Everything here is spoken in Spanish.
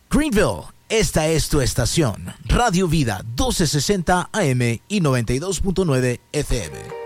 Greenville, esta es tu estación. Radio Vida 1260 AM y 92.9 FM.